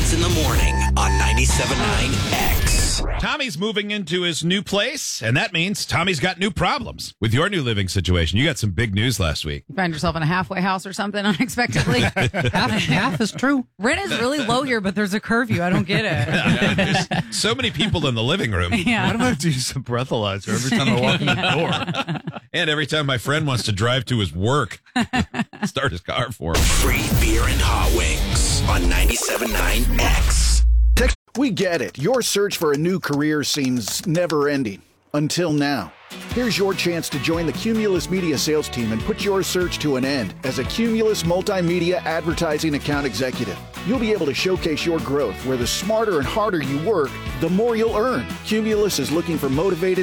Lance in the morning on 97.9 X. Tommy's moving into his new place, and that means Tommy's got new problems with your new living situation. You got some big news last week. You find yourself in a halfway house or something unexpectedly. half is true. Rent is really low here, but there's a curfew. I don't get it. There's so many people in the living room. Yeah. Why do I have to use a breathalyzer every time I walk in the door? And every time my friend wants to drive to his work, start his car for him. Free beer and hot wings on 97.9 X. We get it. Your search for a new career seems never-ending. Until now. Here's your chance to join the Cumulus Media sales team and put your search to an end as a Cumulus Multimedia Advertising Account Executive. You'll be able to showcase your growth where the smarter and harder you work, the more you'll earn. Cumulus is looking for motivated